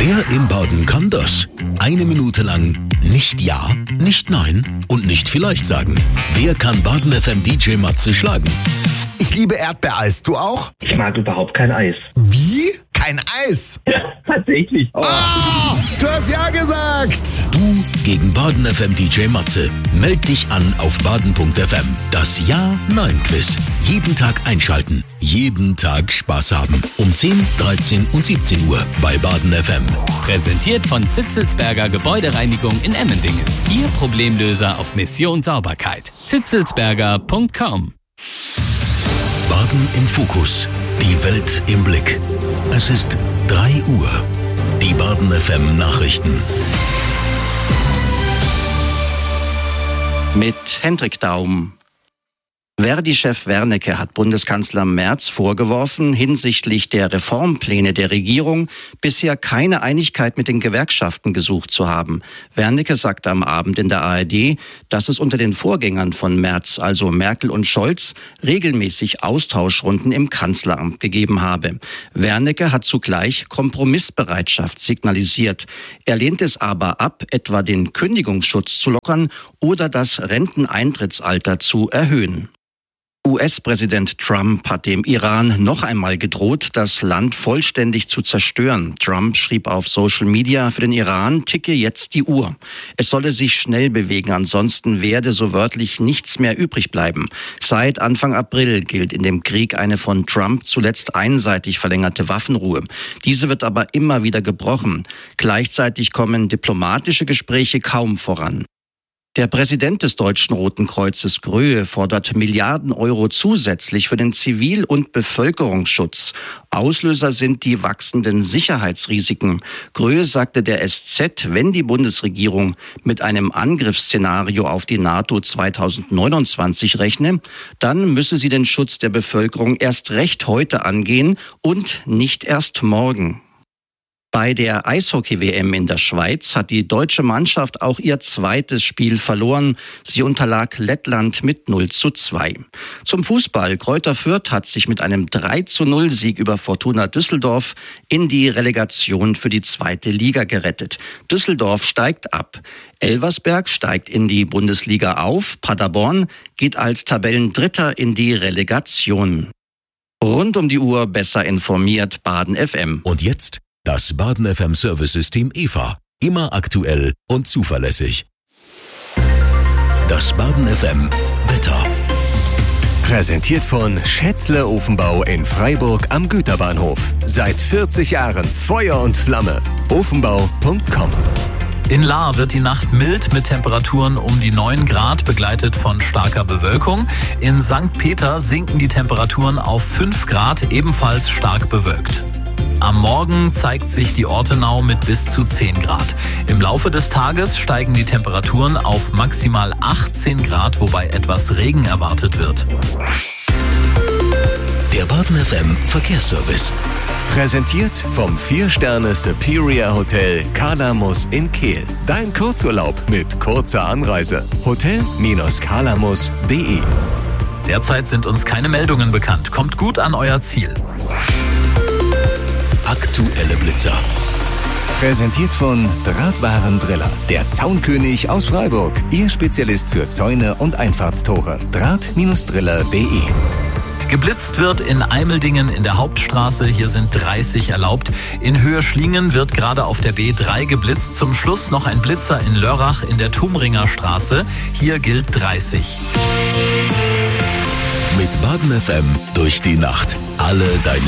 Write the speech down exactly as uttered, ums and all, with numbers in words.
Wer im Baden kann das? Eine Minute lang nicht Ja, nicht Nein und nicht vielleicht sagen. Wer kann Baden F M D J Matze schlagen? Ich liebe Erdbeereis. Du auch? Ich mag überhaupt kein Eis. Wie? Kein Eis? Ja, tatsächlich. Oh. Ah, du hast Ja gesagt. Du gegen Baden F M D J Matze. Meld dich an auf baden punkt f m. Das Ja-Nein-Quiz. Jeden Tag einschalten. Jeden Tag Spaß haben. Um zehn, dreizehn und siebzehn Uhr bei Baden F M. Präsentiert von Zitzelsberger Gebäudereinigung in Emmendingen. Ihr Problemlöser auf Mission Sauberkeit. zitzelsberger punkt com. Baden im Fokus. Die Welt im Blick. Es ist drei Uhr. Die Baden F M Nachrichten. Mit Hendrik Daum. Verdi-Chef Wernicke hat Bundeskanzler Merz vorgeworfen, hinsichtlich der Reformpläne der Regierung bisher keine Einigkeit mit den Gewerkschaften gesucht zu haben. Wernicke sagte am Abend in der A R D, dass es unter den Vorgängern von Merz, also Merkel und Scholz, regelmäßig Austauschrunden im Kanzleramt gegeben habe. Wernicke hat zugleich Kompromissbereitschaft signalisiert. Er lehnt es aber ab, etwa den Kündigungsschutz zu lockern oder das Renteneintrittsalter zu erhöhen. U S-Präsident Trump hat dem Iran noch einmal gedroht, das Land vollständig zu zerstören. Trump schrieb auf Social Media, für den Iran ticke jetzt die Uhr. Es solle sich schnell bewegen, ansonsten werde so wörtlich nichts mehr übrig bleiben. Seit Anfang April gilt in dem Krieg eine von Trump zuletzt einseitig verlängerte Waffenruhe. Diese wird aber immer wieder gebrochen. Gleichzeitig kommen diplomatische Gespräche kaum voran. Der Präsident des Deutschen Roten Kreuzes Gröhe fordert Milliarden Euro zusätzlich für den Zivil- und Bevölkerungsschutz. Auslöser sind die wachsenden Sicherheitsrisiken. Gröhe sagte der S Z, wenn die Bundesregierung mit einem Angriffsszenario auf die NATO zweitausendneunundzwanzig rechne, dann müsse sie den Schutz der Bevölkerung erst recht heute angehen und nicht erst morgen. Bei der Eishockey-W M in der Schweiz hat die deutsche Mannschaft auch ihr zweites Spiel verloren. Sie unterlag Lettland mit null zu zwei. Zum Fußball. Greuther Fürth hat sich mit einem drei zu null Sieg über Fortuna Düsseldorf in die Relegation für die zweite Liga gerettet. Düsseldorf steigt ab. Elversberg steigt in die Bundesliga auf. Paderborn geht als Tabellendritter in die Relegation. Rund um die Uhr besser informiert Baden F M. Und jetzt das Baden F M Service-System E V A. Immer aktuell und zuverlässig. Das Baden F M Wetter. Präsentiert von Schätzle Ofenbau in Freiburg am Güterbahnhof. Seit vierzig Jahren Feuer und Flamme. ofenbau punkt com. In Lahr wird die Nacht mild mit Temperaturen um die neun Grad, begleitet von starker Bewölkung. In Sankt Peter sinken die Temperaturen auf fünf Grad, ebenfalls stark bewölkt. Am Morgen zeigt sich die Ortenau mit bis zu zehn Grad. Im Laufe des Tages steigen die Temperaturen auf maximal achtzehn Grad, wobei etwas Regen erwartet wird. Der Baden F M Verkehrsservice. Präsentiert vom vier Sterne Superior Hotel Kalamus in Kehl. Dein Kurzurlaub mit kurzer Anreise. hotel Bindestrich kalamus punkt de. Derzeit sind uns keine Meldungen bekannt. Kommt gut an euer Ziel. Aktuelle Blitzer. Präsentiert von Drahtwarendriller. Der Zaunkönig aus Freiburg. Ihr Spezialist für Zäune und Einfahrtstore. draht Driller punkt de. Geblitzt wird in Eimeldingen in der Hauptstraße. Hier sind dreißig erlaubt. In Höhe Schlingen wird gerade auf der B drei geblitzt. Zum Schluss noch ein Blitzer in Lörrach in der Tumringer Straße. Hier gilt dreißig. Mit Baden F M durch die Nacht. Alle deine